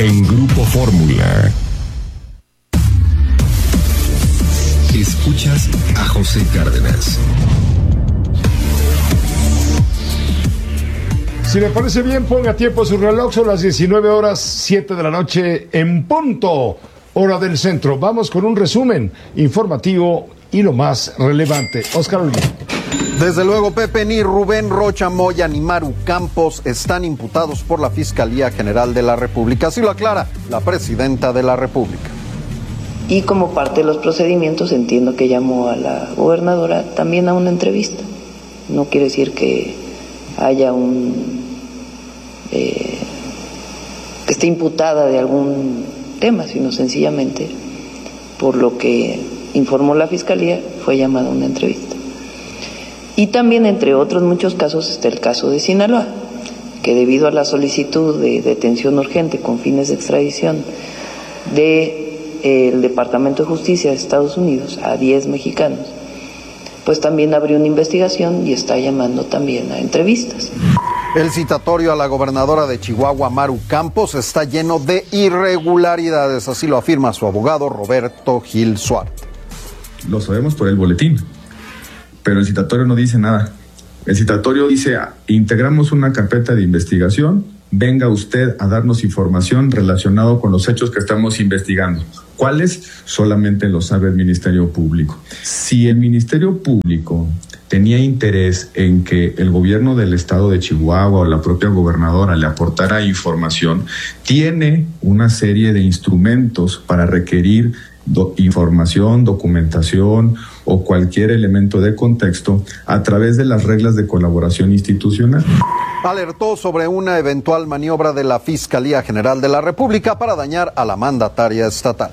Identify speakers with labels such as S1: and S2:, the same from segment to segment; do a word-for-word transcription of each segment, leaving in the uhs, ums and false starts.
S1: en Grupo Fórmula. Escuchas a José Cárdenas.
S2: Si le parece bien, ponga tiempo su reloj, son las diecinueve horas, siete de la noche en punto, hora del centro. Vamos con un resumen informativo y lo más relevante. Oscar Olguín.
S3: Desde luego, Pepe, ni Rubén Rocha Moya ni Maru Campos están imputados por la Fiscalía General de la República. Así lo aclara la Presidenta de la República.
S4: Y como parte de los procedimientos, entiendo que llamó a la gobernadora también a una entrevista. No quiere decir que haya un... Eh, que esté imputada de algún tema, sino sencillamente, por lo que informó la Fiscalía, fue llamada a una entrevista. Y también, entre otros muchos casos, está el caso de Sinaloa, que debido a la solicitud de detención urgente con fines de extradición de el Departamento de Justicia de Estados Unidos a diez mexicanos, pues también abrió una investigación y está llamando también a entrevistas.
S3: El citatorio a la gobernadora de Chihuahua, Maru Campos, está lleno de irregularidades, así lo afirma su abogado Roberto Gil Suárez.
S5: Lo sabemos por el boletín, pero el citatorio no dice nada. El citatorio dice, integramos una carpeta de investigación, venga usted a darnos información relacionada con los hechos que estamos investigando. ¿Cuáles? Solamente lo sabe el Ministerio Público. Si el Ministerio Público tenía interés en que el gobierno del estado de Chihuahua o la propia gobernadora le aportara información, tiene una serie de instrumentos para requerir do- información, documentación o cualquier elemento de contexto a través de las reglas de colaboración institucional.
S3: Alertó sobre una eventual maniobra de la Fiscalía General de la República para dañar a la mandataria estatal.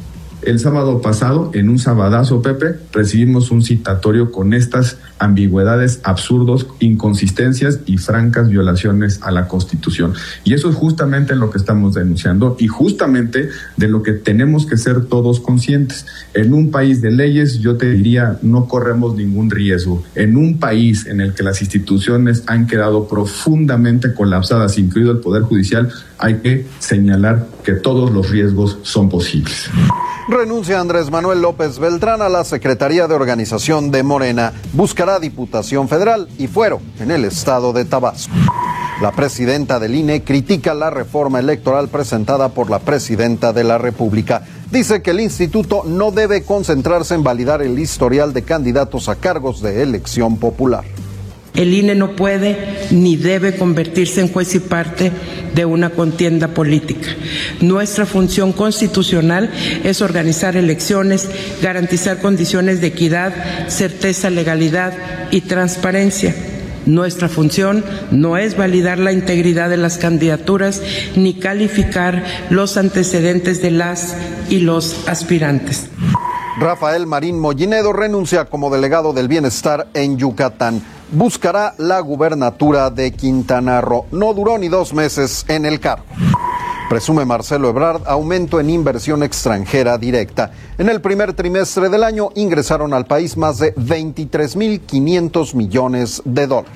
S5: El sábado pasado, en un sabadazo, Pepe, recibimos un citatorio con estas ambigüedades, absurdos, inconsistencias y francas violaciones a la Constitución. Y eso es justamente lo que estamos denunciando y justamente de lo que tenemos que ser todos conscientes. En un país de leyes, yo te diría, no corremos ningún riesgo. En un país en el que las instituciones han quedado profundamente colapsadas, incluido el Poder Judicial, hay que señalar que todos los riesgos son posibles.
S3: Renuncia Andrés Manuel López Beltrán a la Secretaría de Organización de Morena. Buscará Diputación Federal y fuero en el estado de Tabasco. La presidenta del I N E critica la reforma electoral presentada por la presidenta de la República. Dice que el instituto no debe concentrarse en validar el historial de candidatos a cargos de elección popular.
S6: El I N E no puede ni debe convertirse en juez y parte de una contienda política. Nuestra función constitucional es organizar elecciones, garantizar condiciones de equidad, certeza, legalidad y transparencia. Nuestra función no es validar la integridad de las candidaturas ni calificar los antecedentes de las y los aspirantes.
S3: Rafael Marín Mollinedo renuncia como delegado del bienestar en Yucatán. Buscará la gubernatura de Quintana Roo. No duró ni dos meses en el cargo. Presume Marcelo Ebrard aumento en inversión extranjera directa. En el primer trimestre del año ingresaron al país más de veintitrés mil quinientos millones de dólares.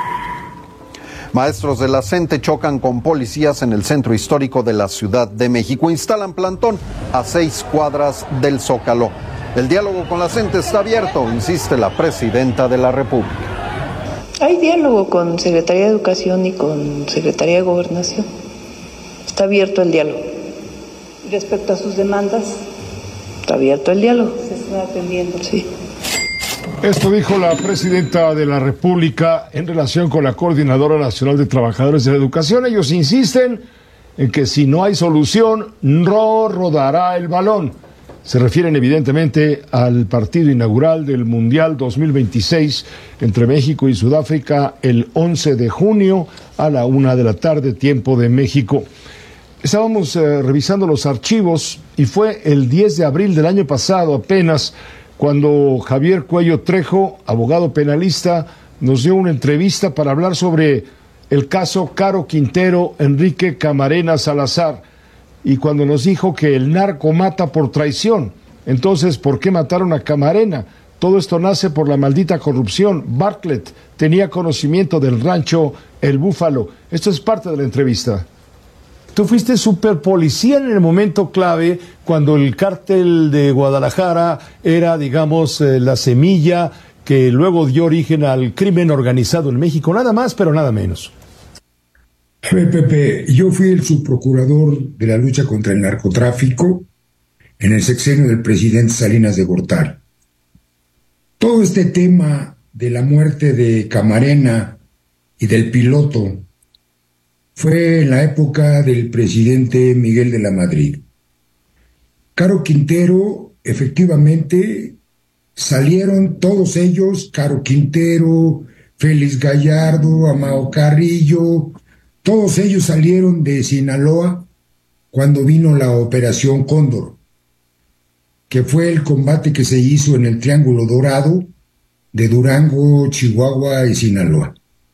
S3: Maestros de la CENTE chocan con policías en el centro histórico de la Ciudad de México. Instalan plantón a seis cuadras del Zócalo. El diálogo con la CENTE está abierto, insiste la presidenta de la República.
S4: Hay diálogo con Secretaría de Educación y con Secretaría de Gobernación. Está abierto el diálogo.
S7: Respecto a sus demandas,
S4: está abierto el diálogo.
S7: Se está atendiendo.
S4: Sí.
S2: Esto dijo la presidenta de la República en relación con la Coordinadora Nacional de Trabajadores de la Educación. Ellos insisten en que si no hay solución, no rodará el balón. Se refieren evidentemente al partido inaugural del Mundial dos mil veintiséis entre México y Sudáfrica el once de junio a la una de la tarde, tiempo de México. Estábamos eh, revisando los archivos y fue el diez de abril del año pasado apenas cuando Javier Cuello Trejo, abogado penalista, nos dio una entrevista para hablar sobre el caso Caro Quintero, Enrique Camarena Salazar. Y cuando nos dijo que el narco mata por traición, entonces, ¿por qué mataron a Camarena? Todo esto nace por la maldita corrupción. Bartlett tenía conocimiento del rancho El Búfalo. Esto es parte de la entrevista. tú fuiste super policía en el momento clave cuando el cártel de Guadalajara era, digamos, eh, la semilla que luego dio origen al crimen organizado en México, nada más, pero nada menos.
S8: Pepe, yo fui el subprocurador de la lucha contra el narcotráfico en el sexenio del presidente Salinas de Gortari. Todo este tema de la muerte de Camarena y del piloto fue en la época del presidente Miguel de la Madrid. Caro Quintero, efectivamente, salieron todos ellos, Caro Quintero, Félix Gallardo, Amado Carrillo, todos ellos salieron de Sinaloa cuando vino la Operación Cóndor, que fue el combate que se hizo en el Triángulo Dorado de Durango, Chihuahua y Sinaloa.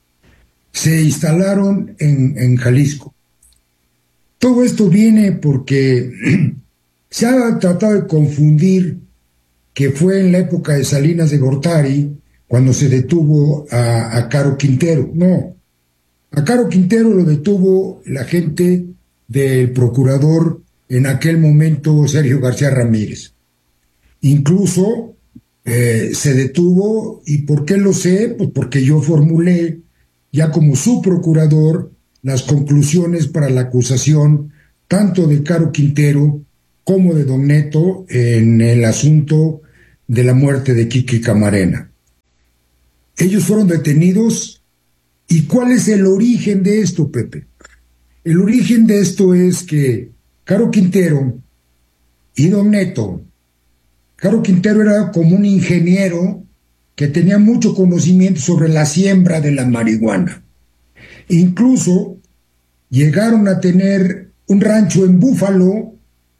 S8: Se instalaron en, en Jalisco. Todo esto viene porque se ha tratado de confundir que fue en la época de Salinas de Gortari cuando se detuvo a, a Caro Quintero. No, a Caro Quintero lo detuvo la gente del procurador en aquel momento, Sergio García Ramírez. Incluso eh, se detuvo, ¿y por qué lo sé? Pues porque yo formulé ya como su procurador las conclusiones para la acusación tanto de Caro Quintero como de Don Neto en el asunto de la muerte de Kiki Camarena. Ellos fueron detenidos. ¿Y cuál es el origen de esto, Pepe? El origen de esto es que Caro Quintero y Don Neto, Caro Quintero era como un ingeniero que tenía mucho conocimiento sobre la siembra de la marihuana. Incluso llegaron a tener un rancho en Búfalo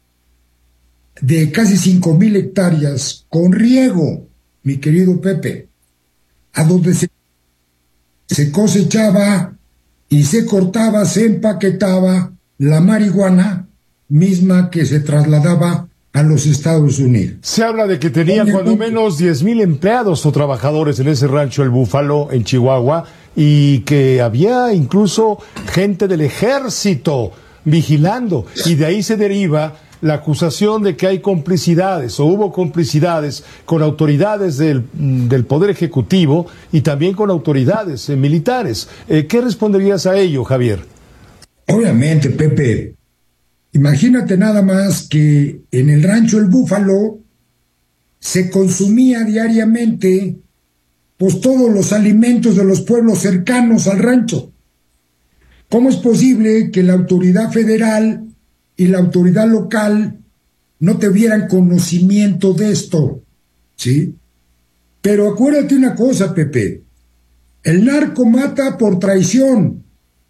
S8: de casi cinco mil hectáreas con riego, mi querido Pepe, a donde se, se cosechaba y se cortaba, se empaquetaba la marihuana misma que se trasladaba a los Estados Unidos.
S2: Se habla de que tenía cuando menos diez mil empleados o trabajadores en ese rancho El Búfalo, en Chihuahua, y que había incluso gente del ejército vigilando, y de ahí se deriva la acusación de que hay complicidades o hubo complicidades con autoridades del, del Poder Ejecutivo y también con autoridades eh, militares. Eh, ¿Qué responderías a ello, Javier?
S8: Obviamente, Pepe. Imagínate nada más que en el rancho El Búfalo se consumía diariamente pues todos los alimentos de los pueblos cercanos al rancho. ¿Cómo es posible que la autoridad federal y la autoridad local no tuvieran conocimiento de esto? ¿Sí? Pero acuérdate una cosa, Pepe. El narco mata por traición.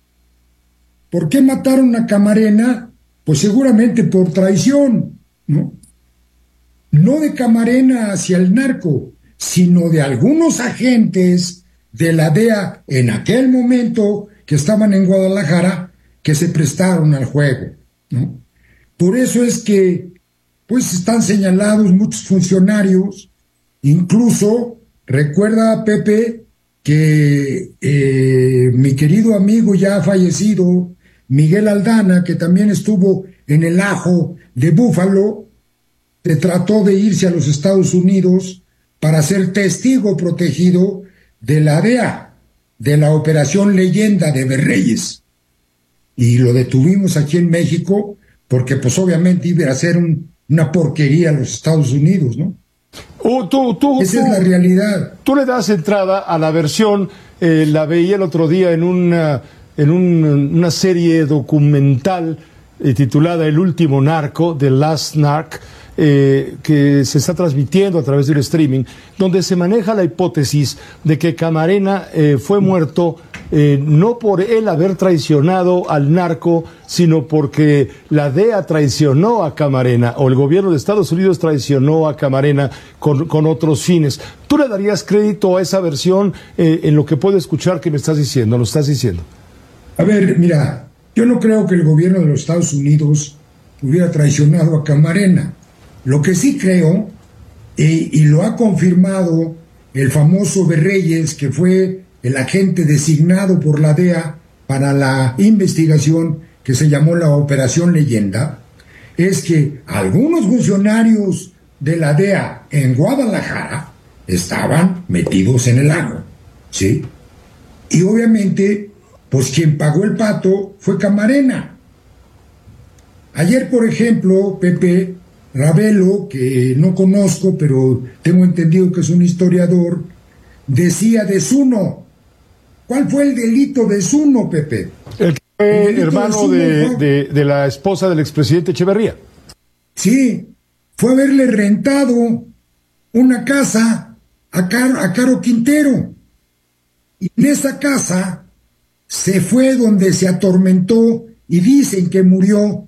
S8: ¿Por qué mataron a Camarena? Pues seguramente por traición, ¿no? No de Camarena hacia el narco, sino de algunos agentes de la D E A en aquel momento que estaban en Guadalajara, que se prestaron al juego, ¿no? Por eso es que pues están señalados muchos funcionarios, incluso recuerda, Pepe, que eh, mi querido amigo ya fallecido, Miguel Aldana, que también estuvo en el ajo de Búfalo, se trató de irse a los Estados Unidos para ser testigo protegido de la D E A, de la Operación Leyenda de Berreyes. Y lo detuvimos aquí en México porque pues obviamente iba a ser un, una porquería a los Estados Unidos, ¿no?
S2: Uh, tú, tú,
S8: Esa
S2: tú,
S8: es la realidad.
S2: Tú le das entrada a la versión, eh, la veía el otro día en una... en un, una serie documental eh, titulada El Último Narco, The Last Narc, eh, que se está transmitiendo a través del streaming, donde se maneja la hipótesis de que Camarena eh, fue muerto eh, no por él haber traicionado al narco, sino porque la D E A traicionó a Camarena, o el gobierno de Estados Unidos traicionó a Camarena con, con otros fines. ¿Tú le darías crédito a esa versión eh, en lo que puedo escuchar que me estás diciendo, lo estás diciendo?
S8: A ver, mira, yo no creo que el gobierno de los Estados Unidos hubiera traicionado a Camarena. Lo que sí creo, eh, y lo ha confirmado el famoso Berreyes, que fue el agente designado por la D E A para la investigación que se llamó la Operación Leyenda, es que algunos funcionarios de la D E A en Guadalajara estaban metidos en el lago, ¿sí? Y obviamente, pues quien pagó el pato fue Camarena. Ayer, por ejemplo, Pepe Ravelo, que no conozco, pero tengo entendido que es un historiador, decía de Zuno. ¿Cuál fue el delito de Zuno, Pepe?
S2: El que fue hermano de, de, de la esposa del expresidente Echeverría.
S8: Sí, fue haberle rentado una casa a Caro, a Caro Quintero. Y en esa casa se fue donde se atormentó y dicen que murió.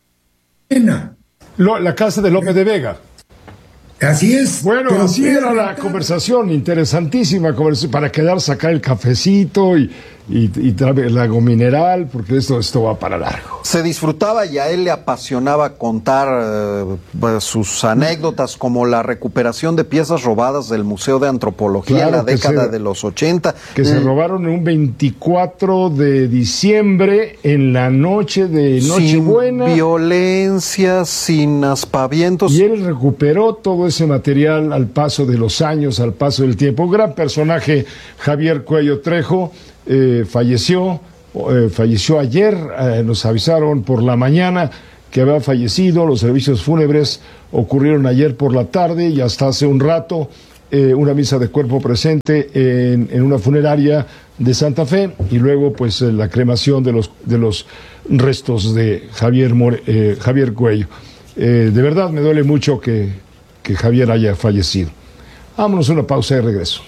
S2: Lo, la casa de López de Vega.
S8: Así es.
S2: Bueno,
S8: pero
S2: así era la conversación, interesantísima conversación, para quedar, sacar el cafecito y, y, y el lago mineral, porque esto, esto va para largo.
S3: Se disfrutaba y a él le apasionaba contar eh, pues, sus anécdotas, como la recuperación de piezas robadas del Museo de Antropología claro, en la década se, de los ochenta.
S2: Que mm. se robaron en un veinticuatro de diciembre, en la noche de Nochebuena.
S3: Sin violencia, sin aspavientos.
S2: Y él recuperó todo ese material al paso de los años, al paso del tiempo. Un gran personaje, Javier Cuello Trejo, eh, falleció, eh, falleció ayer, eh, nos avisaron por la mañana que había fallecido, los servicios fúnebres ocurrieron ayer por la tarde y hasta hace un rato eh, una misa de cuerpo presente en, en una funeraria de Santa Fe y luego pues eh, la cremación de los, de los restos de Javier, More, eh, Javier Cuello. Eh, de verdad me duele mucho que que Javier haya fallecido. Vámonos a una pausa y regreso.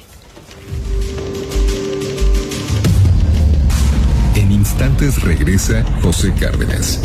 S1: En instantes regresa José Cárdenas.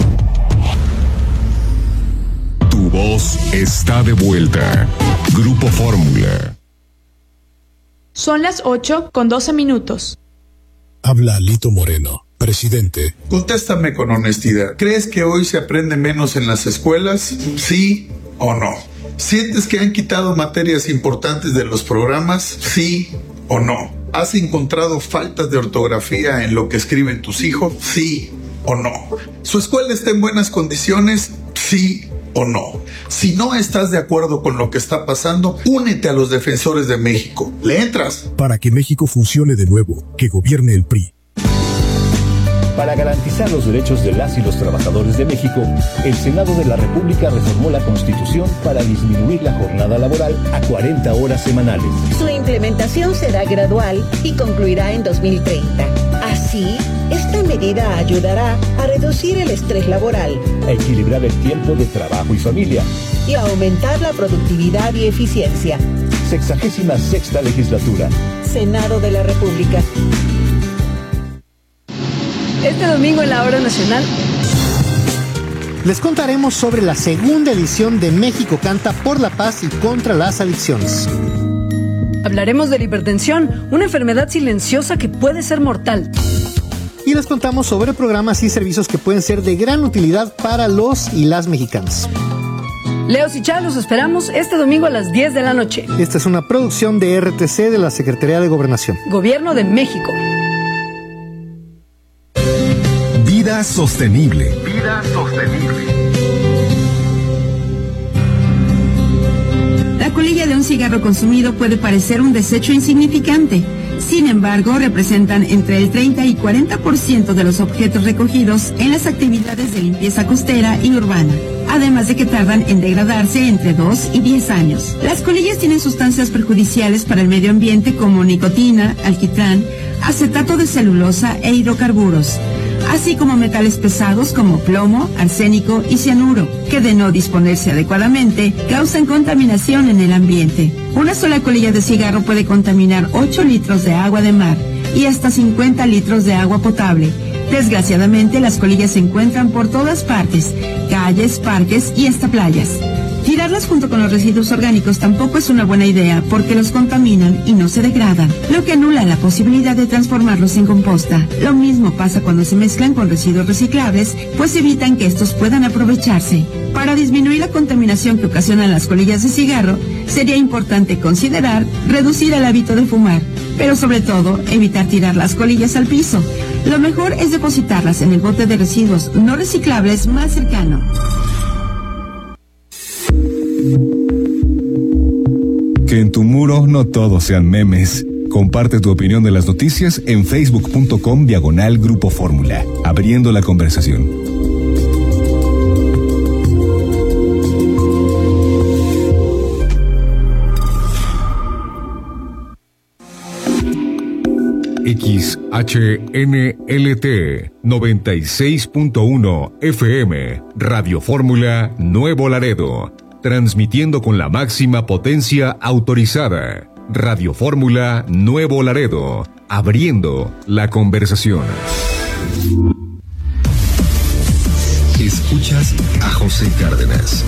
S1: Tu voz está de vuelta. Grupo Fórmula.
S9: Son las ocho con doce minutos.
S10: Habla Lito Moreno, presidente.
S11: Contéstame con honestidad. ¿Crees que hoy se aprende menos en las escuelas? ¿Sí o no? ¿Sientes que han quitado materias importantes de los programas? ¿Sí o no? ¿Has encontrado faltas de ortografía en lo que escriben tus hijos? ¿Sí o no? ¿Su escuela está en buenas condiciones? ¿Sí o no? Si no estás de acuerdo con lo que está pasando, únete a los defensores de México. ¿Le entras?
S10: Para que México funcione de nuevo, que gobierne el P R I.
S12: Para garantizar los derechos de las y los trabajadores de México, el Senado de la República reformó la Constitución para disminuir la jornada laboral a cuarenta horas semanales.
S13: Su implementación será gradual y concluirá en dos mil treinta. Así, esta medida ayudará a reducir el estrés laboral,
S12: a equilibrar el tiempo de trabajo y familia
S13: y a aumentar la productividad y eficiencia.
S12: Sexagésima sexta legislatura.
S13: Senado de la República.
S14: Este domingo en la Hora Nacional
S15: les contaremos sobre la segunda edición de México Canta por la Paz y contra las adicciones.
S14: Hablaremos de la hipertensión, una enfermedad silenciosa que puede ser mortal.
S15: Y les contamos sobre programas y servicios que pueden ser de gran utilidad para los y las mexicanos.
S14: Leo y Chá, los esperamos este domingo a las diez de la noche.
S15: Esta es una producción de R T C de la Secretaría de Gobernación.
S14: Gobierno de México.
S1: Vida sostenible.
S16: Vida sostenible.
S17: La colilla de un cigarro consumido puede parecer un desecho insignificante. Sin embargo, representan entre el treinta y cuarenta por ciento de los objetos recogidos en las actividades de limpieza costera y urbana, además de que tardan en degradarse entre dos y diez años. Las colillas tienen sustancias perjudiciales para el medio ambiente como nicotina, alquitrán, acetato de celulosa e hidrocarburos, así como metales pesados como plomo, arsénico y cianuro, que de no disponerse adecuadamente causan contaminación en el ambiente. Una sola colilla de cigarro puede contaminar ocho litros de agua de mar y hasta cincuenta litros de agua potable. Desgraciadamente, las colillas se encuentran por todas partes, calles, parques y hasta playas. Tirarlas junto con los residuos orgánicos tampoco es una buena idea porque los contaminan y no se degradan, lo que anula la posibilidad de transformarlos en composta. Lo mismo pasa cuando se mezclan con residuos reciclables, pues evitan que estos puedan aprovecharse. Para disminuir la contaminación que ocasionan las colillas de cigarro, sería importante considerar reducir el hábito de fumar, Pero sobre todo, evitar tirar las colillas al piso. Lo mejor es depositarlas en el bote de residuos no reciclables más cercano.
S16: Que en tu muro no todos sean memes. Comparte tu opinión de las noticias en facebook.com diagonal Grupo Fórmula, abriendo la conversación.
S1: X H N L T noventa y seis punto uno F M, Radio Fórmula Nuevo Laredo, transmitiendo con la máxima potencia autorizada. Radio Fórmula Nuevo Laredo, abriendo la conversación.
S18: Escuchas a José Cárdenas.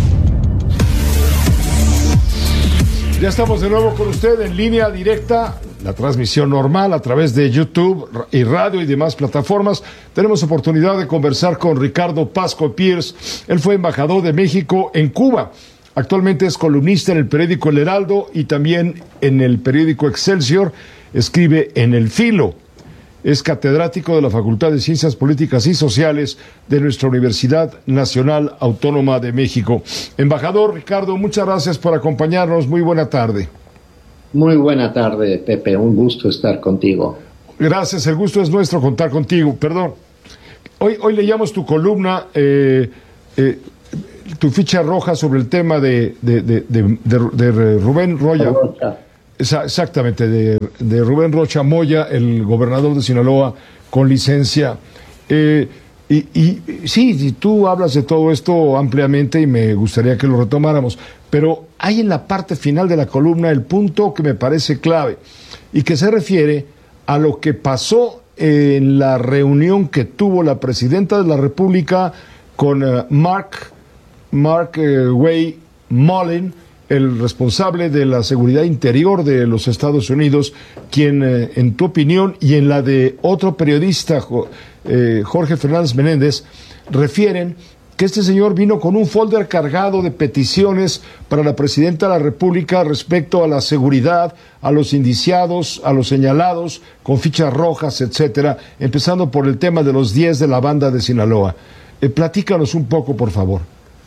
S2: Ya estamos de nuevo con usted en línea directa, la transmisión normal a través de YouTube y radio y demás plataformas. Tenemos oportunidad de conversar con Ricardo Pasco Pierce. Él fue embajador de México en Cuba. Actualmente es columnista en el periódico El Heraldo y también en el periódico Excelsior. Escribe en El Filo. Es catedrático de la Facultad de Ciencias Políticas y Sociales de nuestra Universidad Nacional Autónoma de México. Embajador Ricardo, muchas gracias por acompañarnos. Muy buena tarde.
S19: Muy buena tarde, Pepe. Un gusto estar contigo.
S2: Gracias, el gusto es nuestro contar contigo. Perdón. Hoy, hoy leíamos tu columna, eh, eh, tu ficha roja sobre el tema de, de, de, de, de, de Rubén Rocha. Exactamente, de, de Rubén Rocha Moya, el gobernador de Sinaloa, con licencia. Eh, y, y sí, y tú hablas de todo esto ampliamente y me gustaría que lo retomáramos, pero hay en la parte final de la columna el punto que me parece clave y que se refiere a lo que pasó en la reunión que tuvo la presidenta de la República con uh, Mark, Mark uh, Way Mullen, el responsable de la seguridad interior de los Estados Unidos, quien, eh, en tu opinión y en la de otro periodista, eh, Jorge Fernández Menéndez, refieren que este señor vino con un folder cargado de peticiones para la presidenta de la República respecto a la seguridad, a los indiciados, a los señalados, con fichas rojas, etcétera, empezando por el tema de los diez de la banda de Sinaloa. Eh, platícanos un poco, por favor.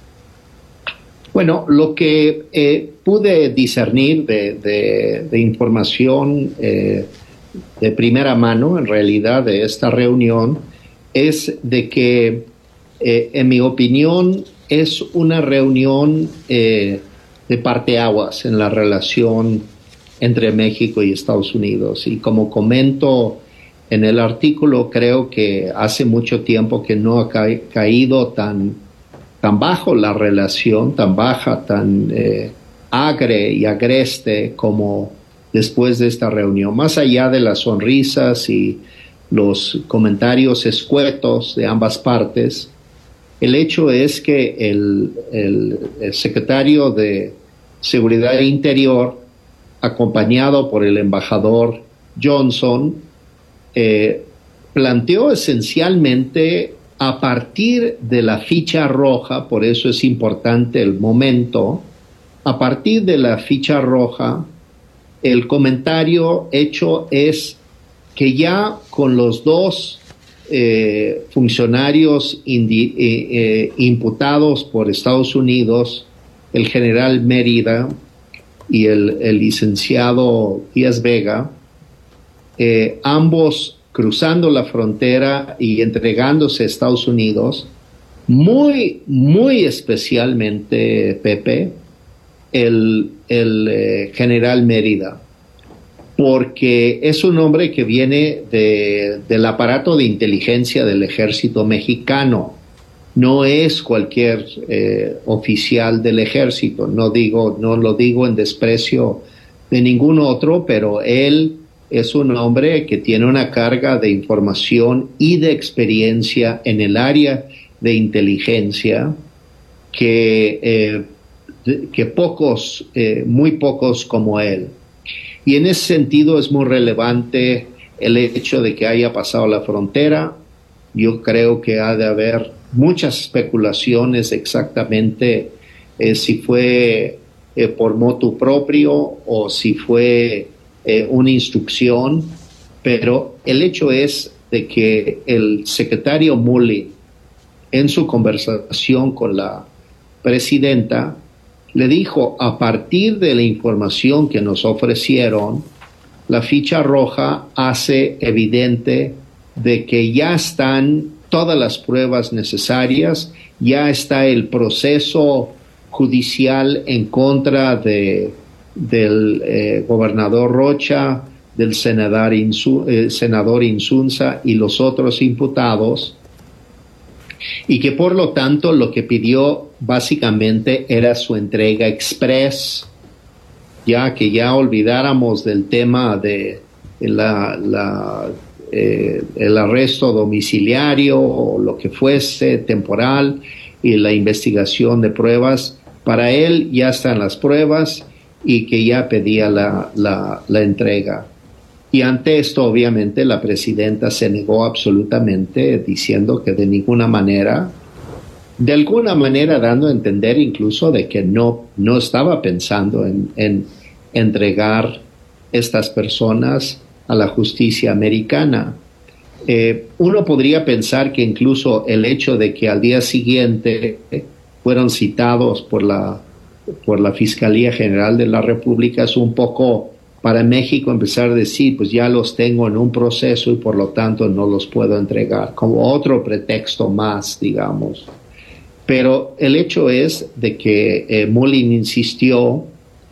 S19: Bueno, lo que eh, pude discernir de, de, de información eh, de primera mano, en realidad, de esta reunión, es de que, eh, en mi opinión, es una reunión eh, de parteaguas en la relación entre México y Estados Unidos. Y como comento en el artículo, creo que hace mucho tiempo que no ha ca- caído tan... tan bajo la relación, tan baja, tan eh, agre y agreste como después de esta reunión. Más allá de las sonrisas y los comentarios escuetos de ambas partes, el hecho es que el, el, el secretario de Seguridad Interior, acompañado por el embajador Johnson, eh, planteó esencialmente a partir de la ficha roja, por eso es importante el momento, a partir de la ficha roja, el comentario hecho es que ya con los dos eh, funcionarios indi- eh, eh, imputados por Estados Unidos, el general Mérida y el, el licenciado Díaz Vega, eh, ambos cruzando la frontera y entregándose a Estados Unidos, muy, muy especialmente, Pepe, el, el eh, general Mérida, porque es un hombre que viene de, del aparato de inteligencia del ejército mexicano, no es cualquier eh, oficial del ejército, no digo, no lo digo en desprecio de ningún otro, pero él es un hombre que tiene una carga de información y de experiencia en el área de inteligencia que, eh, que pocos, eh, muy pocos como él. Y en ese sentido es muy relevante el hecho de que haya pasado la frontera. Yo creo que ha de haber muchas especulaciones exactamente eh, si fue eh, por motu propio o si fue eh, una instrucción, pero el hecho es de que el secretario Mullin, en su conversación con la presidenta, le dijo, a partir de la información que nos ofrecieron, la ficha roja hace evidente de que ya están todas las pruebas necesarias, ya está el proceso judicial en contra de, del eh, gobernador Rocha, del senador, Insu, eh, senador Insunza y los otros imputados, y que por lo tanto lo que pidió básicamente era su entrega express, ya que ya olvidáramos del tema de la, la, eh, el arresto domiciliario o lo que fuese temporal y la investigación de pruebas. Para él ya están las pruebas y que ya pedía la, la, la entrega. Y ante esto, obviamente, la presidenta se negó absolutamente, diciendo que de ninguna manera, de alguna manera dando a entender incluso de que no, no estaba pensando en, en entregar estas personas a la justicia americana. Eh, uno podría pensar que incluso el hecho de que al día siguiente fueron citados por la, por la Fiscalía General de la República es un poco para México empezar a decir, pues ya los tengo en un proceso y por lo tanto no los puedo entregar, como otro pretexto más, digamos. Pero el hecho es de que eh, Mullin insistió,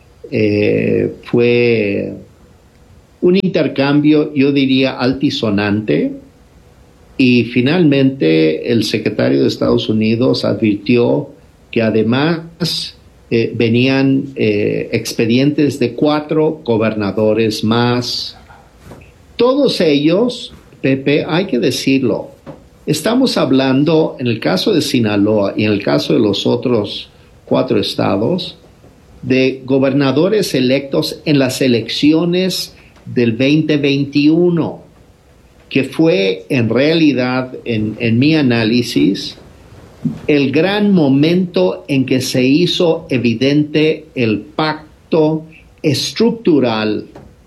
S19: eh, fue un intercambio, yo diría, altisonante, y finalmente el secretario de Estados Unidos advirtió que además Eh, venían eh, expedientes de cuatro gobernadores más. Todos ellos, Pepe, hay que decirlo, estamos hablando, en el caso de Sinaloa y en el caso de los otros cuatro estados, de gobernadores electos en las elecciones del veinte veintiuno, que fue en realidad, en, en mi análisis, el gran momento en que se hizo evidente el pacto estructural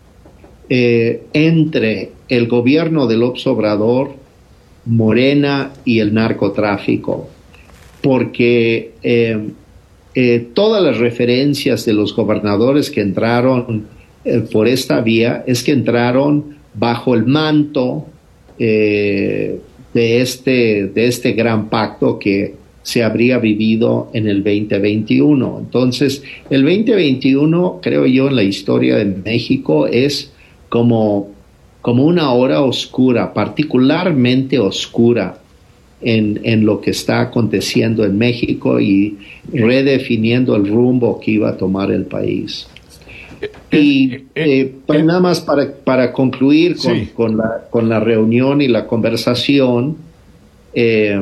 S19: eh, entre el gobierno de López Obrador, Morena y el narcotráfico, porque eh, eh, todas las referencias de los gobernadores que entraron eh, por esta vía es que entraron bajo el manto eh, de este, de este gran pacto que se habría vivido en el veinte veintiuno. Entonces, el veinte veintiuno, creo yo, en la historia de México es como, como una hora oscura, particularmente oscura en, en lo que está aconteciendo en México y redefiniendo el rumbo que iba a tomar el país. Y eh, pues nada más para, para concluir con, sí. con, la, con la reunión y la conversación, eh,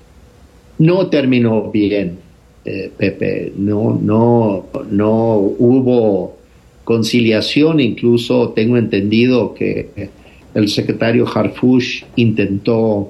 S19: no terminó bien, eh, Pepe, no, no, no hubo conciliación, incluso tengo entendido que el secretario Harfuch intentó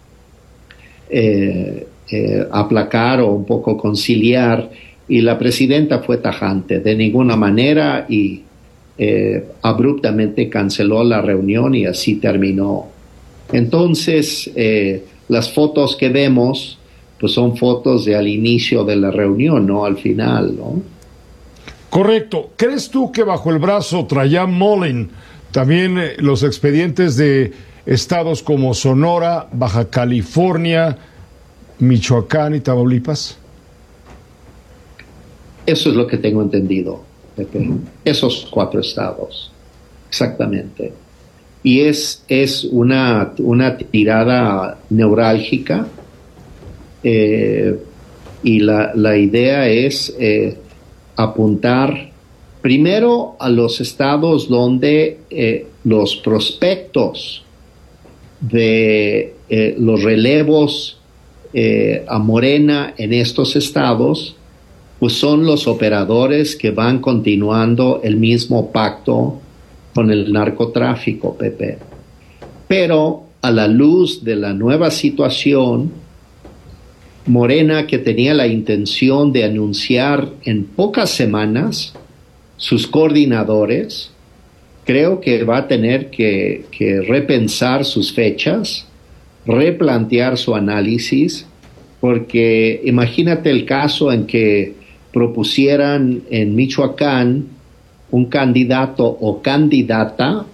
S19: eh, eh, aplacar o un poco conciliar, y la presidenta fue tajante, de ninguna manera, y eh, abruptamente canceló la reunión y así terminó. Entonces, eh, las fotos que vemos, pues son fotos de al inicio de la reunión, no al final, ¿no?
S2: Correcto. ¿Crees tú que bajo el brazo traía Mullin también eh, los expedientes de estados como Sonora, Baja California, Michoacán y Tamaulipas?
S19: Eso es lo que tengo entendido, Pepe. Esos cuatro estados, exactamente. Y es, es una, una tirada neurálgica, eh, y la, la idea es eh, apuntar primero a los estados donde eh, los prospectos de eh, los relevos eh, a Morena en estos estados pues son los operadores que van continuando el mismo pacto con el narcotráfico, Pepe. Pero a la luz de la nueva situación, Morena, que tenía la intención de anunciar en pocas semanas sus coordinadores, creo que va a tener que, que repensar sus fechas, replantear su análisis, porque imagínate el caso en que propusieran en Michoacán un candidato o candidata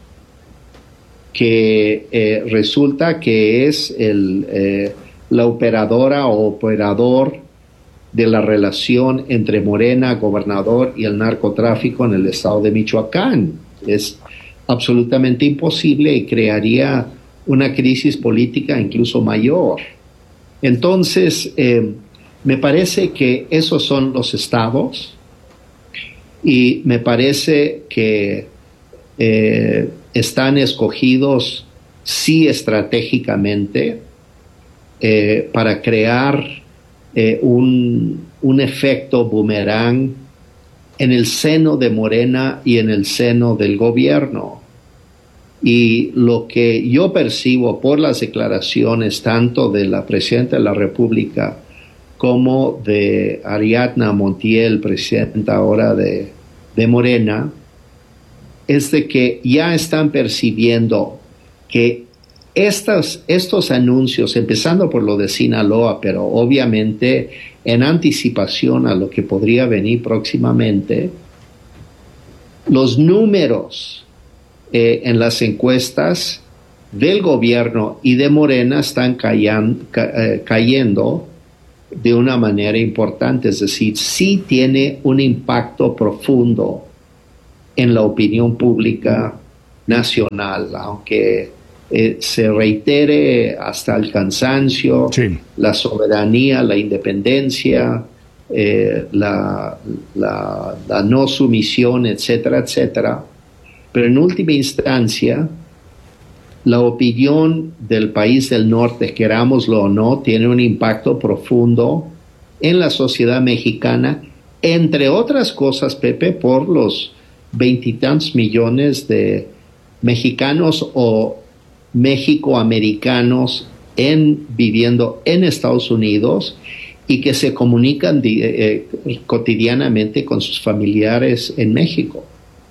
S19: que eh, resulta que es el, eh, la operadora o operador de la relación entre Morena, gobernador, y el narcotráfico en el estado de Michoacán. Es absolutamente imposible y crearía una crisis política incluso mayor. Entonces, eh, me parece que esos son los estados y me parece que eh, están escogidos sí estratégicamente eh, para crear eh, un, un efecto boomerang en el seno de Morena y en el seno del gobierno. Y lo que yo percibo por las declaraciones tanto de la Presidenta de la República como de Ariadna Montiel, presidenta ahora de, de Morena, es de que ya están percibiendo que estas, estos anuncios, empezando por lo de Sinaloa, pero obviamente en anticipación a lo que podría venir próximamente, los números Eh, en las encuestas del gobierno y de Morena están cayan, ca, eh, cayendo de una manera importante, es decir, sí tiene un impacto profundo en la opinión pública nacional, aunque eh, se reitere hasta el cansancio, sí. La soberanía, la independencia, eh, la, la, la no sumisión, etcétera, etcétera. Pero en última instancia, la opinión del país del norte, querámoslo o no, tiene un impacto profundo en la sociedad mexicana, entre otras cosas, Pepe, por los veintitantos millones de mexicanos o mexicoamericanos en, viviendo en Estados Unidos y que se comunican eh, cotidianamente con sus familiares en México.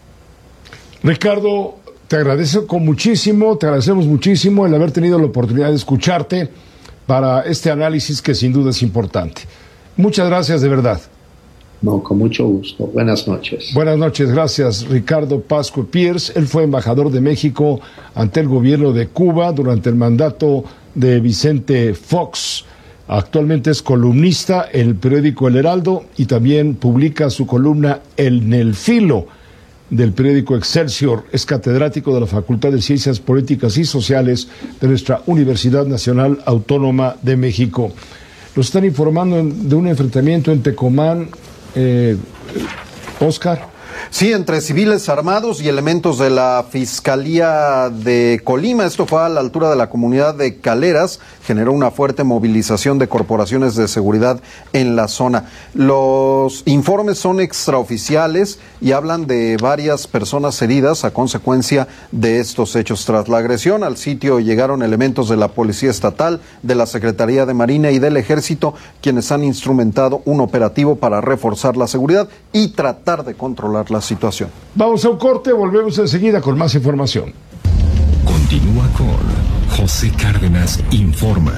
S2: Ricardo, te agradezco muchísimo, te agradecemos muchísimo el haber tenido la oportunidad de escucharte para este análisis que sin duda es importante. Muchas gracias, de verdad.
S19: No, con mucho gusto. Buenas noches.
S2: Buenas noches, gracias, Ricardo Pascua Pierce. Él fue embajador de México ante el gobierno de Cuba durante el mandato de Vicente Fox. Actualmente es columnista en el periódico El Heraldo y también publica su columna En el Filo del periódico Excelsior. Es catedrático de la Facultad de Ciencias Políticas y Sociales de nuestra Universidad Nacional Autónoma de México. Nos están informando de un enfrentamiento en Tecomán, eh, Oscar.
S3: Sí, entre civiles armados y elementos de la Fiscalía de Colima. Esto fue a la altura de la comunidad de Caleras. Generó una fuerte movilización de corporaciones de seguridad en la zona. Los informes son extraoficiales y hablan de varias personas heridas a consecuencia de estos hechos. Tras la agresión, al sitio llegaron elementos de la Policía Estatal, de la Secretaría de Marina y del Ejército, quienes han instrumentado un operativo para reforzar la seguridad y tratar de controlar la situación.
S2: Vamos a un corte, volvemos enseguida con más información.
S1: Continúa con José Cárdenas Informa.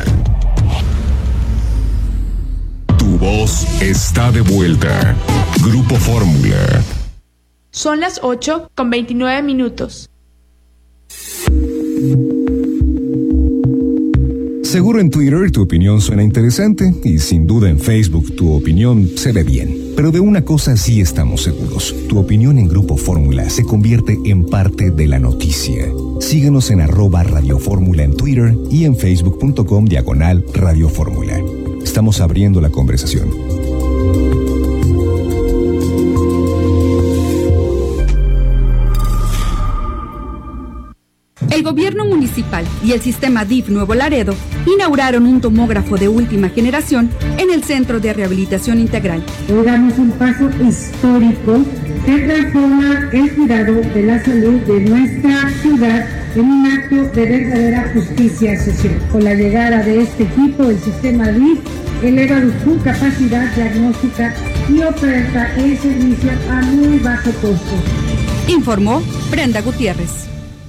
S1: Tu voz está de vuelta. Grupo Fórmula.
S9: Son las ocho con veintinueve minutos.
S16: Seguro en Twitter tu opinión suena interesante y sin duda en Facebook tu opinión se ve bien. Pero de una cosa sí estamos seguros. Tu opinión en Grupo Fórmula se convierte en parte de la noticia. Síguenos en arroba Radio Fórmula en Twitter y en facebook.com diagonal Radio Fórmula. Estamos abriendo la conversación.
S17: El gobierno municipal y el sistema D I F Nuevo Laredo inauguraron un tomógrafo de última generación en el Centro de Rehabilitación Integral.
S20: Hoy damos un paso histórico que transforma el cuidado de la salud de nuestra ciudad en un acto de verdadera justicia social. Con la llegada de este equipo, el sistema D I F eleva su capacidad diagnóstica y oferta el servicio a muy bajo costo.
S17: Informó Brenda Gutiérrez.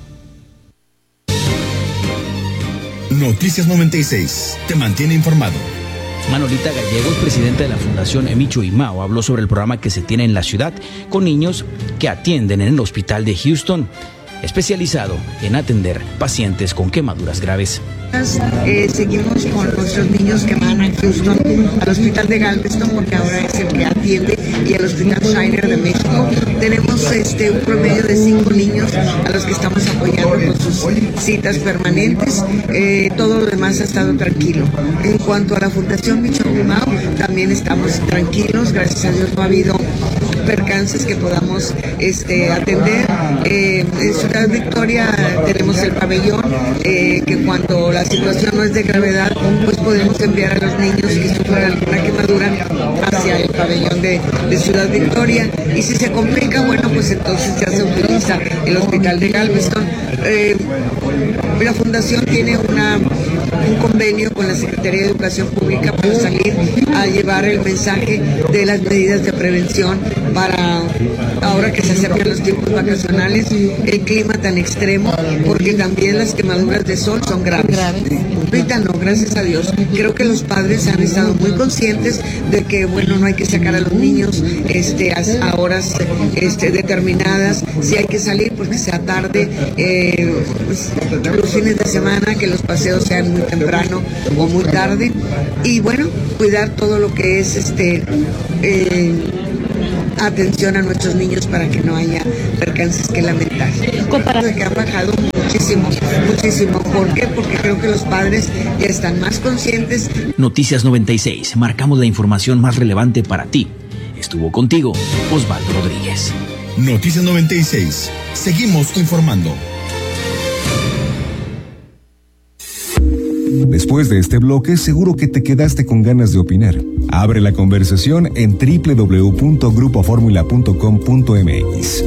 S21: Noticias noventa y seis. Te mantiene informado.
S22: Manolita Gallegos, presidenta de la Fundación Micho y Mao, habló sobre el programa que se tiene en la ciudad con niños que atienden en el hospital de Houston, especializado en atender pacientes con quemaduras graves.
S23: Eh, seguimos con nuestros niños que van a Houston, al hospital de Galveston, porque ahora es el que atiende, y al hospital Shiner de México. Tenemos este, un promedio de cinco niños a los que estamos apoyando con sus citas permanentes. Eh, todo lo demás ha estado tranquilo. En cuanto a la Fundación Micho y Mao, también estamos tranquilos. Gracias a Dios no ha habido percances que podamos este, atender. Eh, en Ciudad Victoria tenemos el pabellón, eh, que cuando la situación no es de gravedad, pues podemos enviar a los niños que sufran alguna quemadura hacia el pabellón de, de Ciudad Victoria, y si se complica, bueno, pues entonces ya se utiliza el hospital de Galveston. Eh, la fundación tiene una, un convenio con la Secretaría de Educación Pública para salir a llevar el mensaje de las medidas de prevención para ahora que se acercan los tiempos vacacionales, el clima tan extremo, porque también las quemaduras de sol son graves. Ahorita no, gracias a Dios. Creo que los padres han estado muy conscientes de que, bueno, no hay que sacar a los niños este, a, a horas este, determinadas. Si hay que salir, pues que sea tarde. Eh, pues, los fines de semana, que los paseos sean muy temprano o muy tarde. Y bueno, cuidar todo lo que es este... Eh, atención a nuestros niños para que no haya percances que lamentar. Comparado que han bajado muchísimo, muchísimo. ¿Por qué? Porque creo que los padres ya están más conscientes.
S22: Noticias noventa y seis. Marcamos la información más relevante para ti. Estuvo contigo Osvaldo Rodríguez.
S21: Noticias noventa y seis. Seguimos informando.
S16: Después de este bloque, seguro que te quedaste con ganas de opinar. Abre la conversación en doble u doble u doble u punto grupo fórmula punto com punto m x.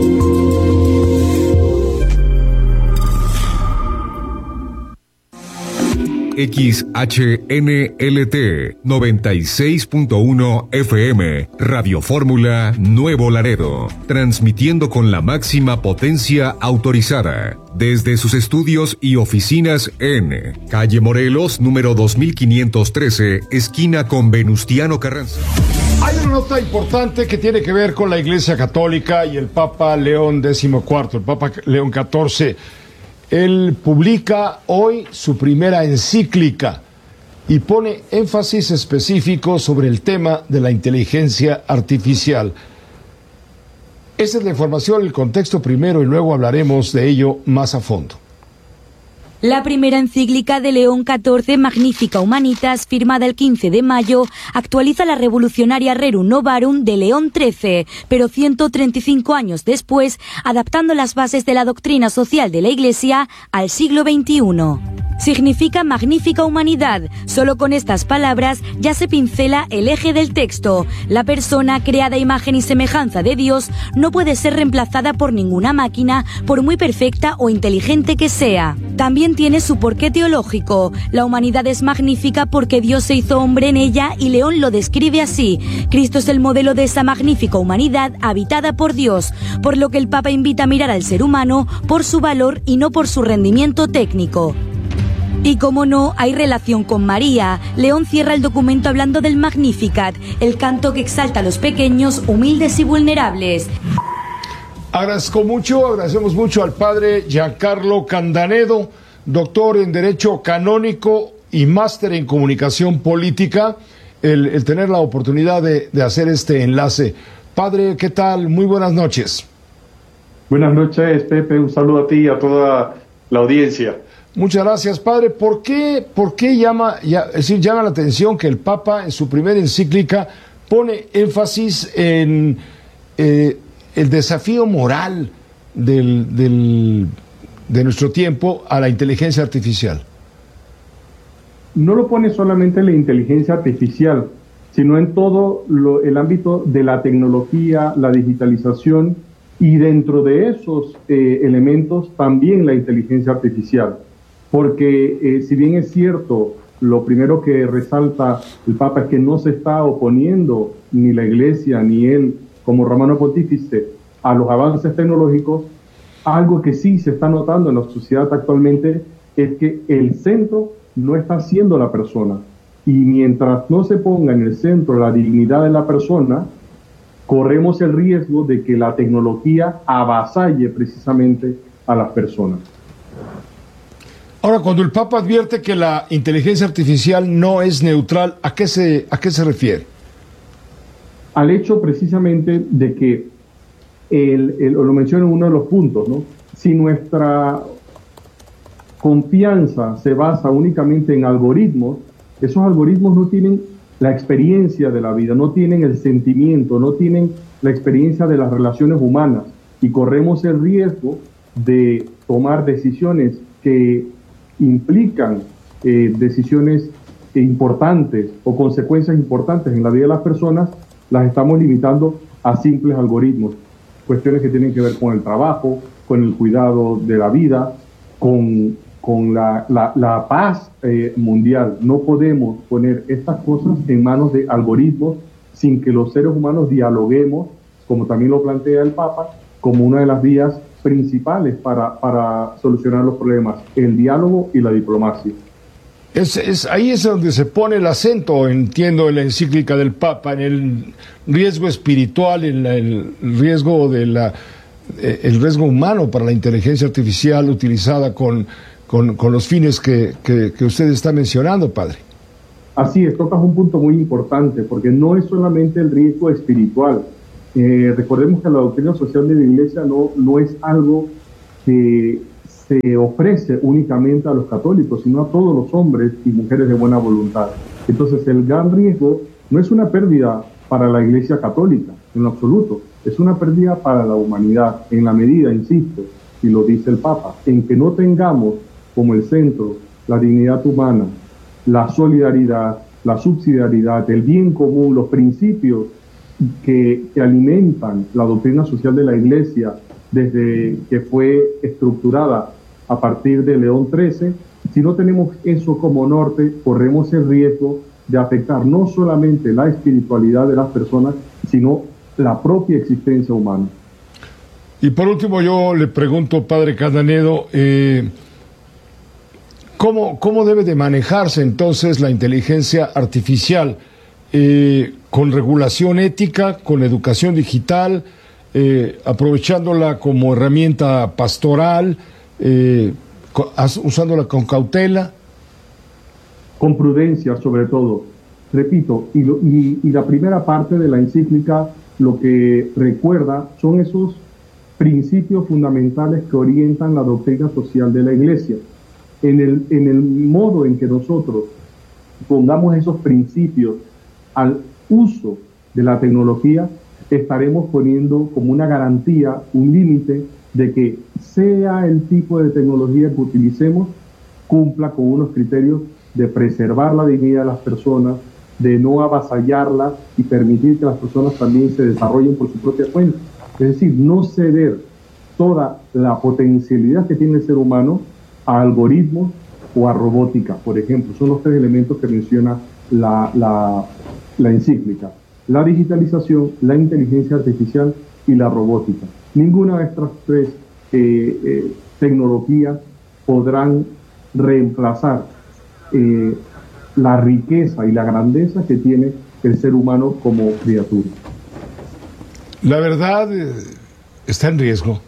S1: X H N L T noventa y seis punto uno F M, Radio Fórmula Nuevo Laredo, transmitiendo con la máxima potencia autorizada desde sus estudios y oficinas en Calle Morelos, número dos mil quinientos trece, esquina con Venustiano Carranza.
S2: Hay una nota importante que tiene que ver con la Iglesia Católica y el Papa León decimocuarto, el Papa León catorce. Él publica hoy su primera encíclica y pone énfasis específico sobre el tema de la inteligencia artificial. Esa es la información, el contexto primero, y luego hablaremos de ello más a fondo.
S24: La primera encíclica de León catorce, Magnificat Humanitas, firmada el quince de mayo, actualiza la revolucionaria Rerum Novarum de León trece, pero ciento treinta y cinco años después, adaptando las bases de la doctrina social de la Iglesia al siglo veintiuno. Significa magnífica humanidad. Solo con estas palabras ya se pincela el eje del texto. La persona, creada a imagen y semejanza de Dios, no puede ser reemplazada por ninguna máquina, por muy perfecta o inteligente que sea. También tiene su porqué teológico. La humanidad es magnífica porque Dios se hizo hombre en ella y León lo describe así. Cristo es el modelo de esa magnífica humanidad habitada por Dios, por lo que el Papa invita a mirar al ser humano por su valor y no por su rendimiento técnico. Y como no, hay relación con María. León cierra el documento hablando del Magnificat, el canto que exalta a los pequeños, humildes y vulnerables.
S2: Agradezco mucho, agradecemos mucho al padre Giancarlo Candanedo, doctor en Derecho Canónico y máster en Comunicación Política, el, el tener la oportunidad de, de hacer este enlace. Padre, ¿qué tal? Muy buenas noches.
S25: Buenas noches, Pepe. Un saludo a ti y a toda la audiencia.
S2: Muchas gracias, padre. ¿Por qué, por qué llama, ya, es decir, llama la atención que el Papa en su primera encíclica pone énfasis en eh, el desafío moral del, del, de nuestro tiempo a la inteligencia artificial?
S25: No lo pone solamente en la inteligencia artificial, sino en todo lo, el ámbito de la tecnología, la digitalización, y dentro de esos eh, elementos también la inteligencia artificial. Porque eh, si bien es cierto, lo primero que resalta el Papa es que no se está oponiendo ni la Iglesia ni él como romano pontífice a los avances tecnológicos, algo que sí se está notando en la sociedad actualmente es que el centro no está siendo la persona. Y mientras no se ponga en el centro la dignidad de la persona, corremos el riesgo de que la tecnología avasalle precisamente a las personas.
S2: Ahora, cuando el Papa advierte que la inteligencia artificial no es neutral, ¿a qué se, a qué se refiere?
S25: Al hecho precisamente de que, el, el, lo menciono en uno de los puntos, ¿no? Si nuestra confianza se basa únicamente en algoritmos, esos algoritmos no tienen la experiencia de la vida, no tienen el sentimiento, no tienen la experiencia de las relaciones humanas, y corremos el riesgo de tomar decisiones que implican eh, decisiones importantes o consecuencias importantes en la vida de las personas, las estamos limitando a simples algoritmos, cuestiones que tienen que ver con el trabajo, con el cuidado de la vida, con, con la, la, la paz eh, mundial. No podemos poner estas cosas en manos de algoritmos sin que los seres humanos dialoguemos, como también lo plantea el Papa, como una de las vías principales para, para solucionar los problemas, el diálogo y la diplomacia.
S2: Es, es, ahí es donde se pone el acento, entiendo, en la encíclica del Papa, en el riesgo espiritual, en la, el riesgo de la, el riesgo humano para la inteligencia artificial utilizada con, con, con los fines que, que, que usted está mencionando, padre.
S25: Así es, tocas un punto muy importante, porque no es solamente el riesgo espiritual. Eh, recordemos que la doctrina social de la Iglesia no, no es algo que se ofrece únicamente a los católicos, sino a todos los hombres y mujeres de buena voluntad. Entonces el gran riesgo no es una pérdida para la Iglesia católica, en lo absoluto, es una pérdida para la humanidad, en la medida, insisto, y lo dice el Papa, en que no tengamos como el centro la dignidad humana, la solidaridad, la subsidiariedad, el bien común, los principios que, que alimentan la doctrina social de la Iglesia desde que fue estructurada a partir de León trece. Si no tenemos eso como norte, corremos el riesgo de afectar no solamente la espiritualidad de las personas, sino la propia existencia humana.
S2: Y por último, yo le pregunto, padre Candanedo, eh, ¿cómo, ¿cómo debe de manejarse entonces la inteligencia artificial? Eh, ¿Con regulación ética, con educación digital, eh, aprovechándola como herramienta pastoral, eh, con, usándola con cautela?
S25: Con prudencia, sobre todo. Repito, y, lo, y, y la primera parte de la encíclica lo que recuerda son esos principios fundamentales que orientan la doctrina social de la Iglesia. En el, en el modo en que nosotros pongamos esos principios al uso de la tecnología, estaremos poniendo como una garantía, un límite de que sea el tipo de tecnología que utilicemos, cumpla con unos criterios de preservar la dignidad de las personas, de no avasallarlas y permitir que las personas también se desarrollen por su propia cuenta. Es decir, no ceder toda la potencialidad que tiene el ser humano a algoritmos o a robótica, por ejemplo. Son los tres elementos que menciona la, la, la encíclica: la digitalización, la inteligencia artificial y la robótica. Ninguna de estas tres eh, eh, tecnologías podrán reemplazar eh, la riqueza y la grandeza que tiene el ser humano como criatura.
S2: La verdad eh, está en riesgo.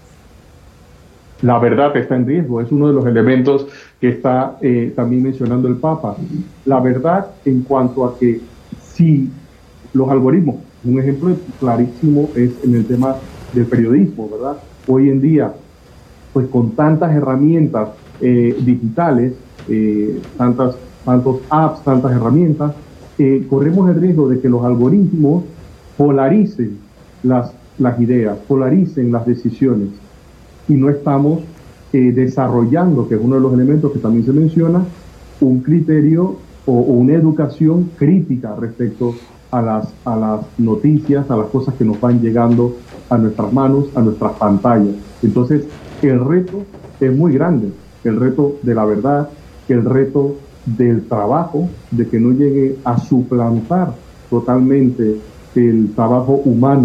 S25: La verdad está en riesgo, es uno de los elementos que está eh, también mencionando el Papa. La verdad en cuanto a que si los algoritmos, un ejemplo clarísimo es en el tema del periodismo, ¿verdad? Hoy en día, pues con tantas herramientas eh, digitales, eh, tantas, tantos apps, tantas herramientas, eh, corremos el riesgo de que los algoritmos polaricen las, las ideas, polaricen las decisiones, y no estamos eh, desarrollando, que es uno de los elementos que también se menciona, un criterio o, o una educación crítica respecto a las, a las noticias, a las cosas que nos van llegando a nuestras manos, a nuestras pantallas. Entonces, el reto es muy grande, el reto de la verdad, el reto del trabajo, de que no llegue a suplantar totalmente el trabajo humano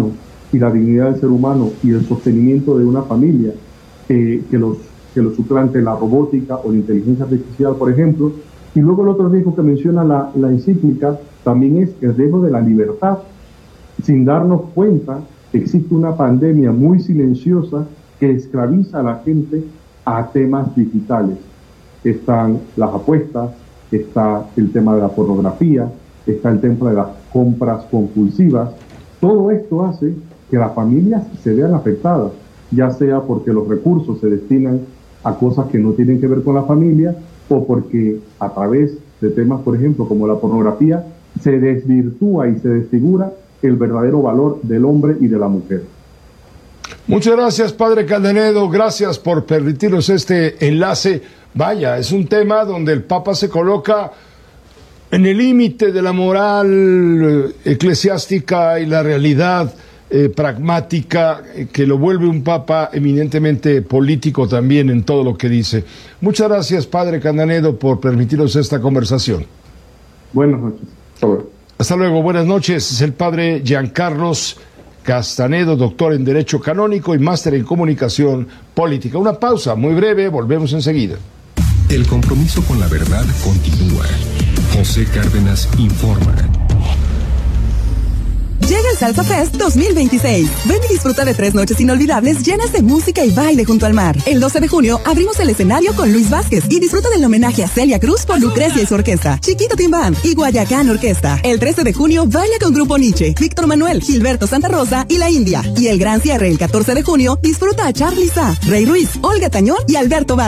S25: y la dignidad del ser humano y el sostenimiento de una familia eh, que los que lo suplante la robótica o la inteligencia artificial, por ejemplo. Y luego el otro riesgo que menciona la, la encíclica también es el riesgo de la libertad. Sin darnos cuenta, existe una pandemia muy silenciosa que esclaviza a la gente a temas digitales. Están las apuestas, está el tema de la pornografía, está el tema de las compras compulsivas. Todo esto hace que las familias se vean afectadas, ya sea porque los recursos se destinan a cosas que no tienen que ver con la familia o porque a través de temas, por ejemplo, como la pornografía, se desvirtúa y se desfigura el verdadero valor del hombre y de la mujer.
S2: Muchas gracias, Padre Caldanedo, gracias por permitirnos este enlace. Vaya, es un tema donde el Papa se coloca en el límite de la moral eclesiástica y la realidad Eh, pragmática, eh, que lo vuelve un papa eminentemente político también en todo lo que dice. Muchas gracias, Padre Caldanedo, por permitirnos esta conversación.
S25: Buenas noches. Hasta luego.
S2: Hasta luego, buenas noches. Es el Padre Giancarlos Castanedo, doctor en Derecho Canónico y máster en Comunicación Política. Una pausa muy breve, volvemos enseguida.
S1: El compromiso con la verdad continúa. José Cárdenas informa.
S4: Llega el Salsa Fest dos mil veintiséis. Ven y disfruta de tres noches inolvidables llenas de música y baile junto al mar. El doce de junio abrimos el escenario con Luis Vázquez y disfruta del homenaje a Celia Cruz por Lucrecia y su orquesta, Chiquito Team Band y Guayacán Orquesta. El trece de junio baila con Grupo Nietzsche, Víctor Manuel, Gilberto Santa Rosa y La India. Y el gran cierre el catorce de junio disfruta a Charly Sa, Rey Ruiz, Olga Tañón y Alberto Bar.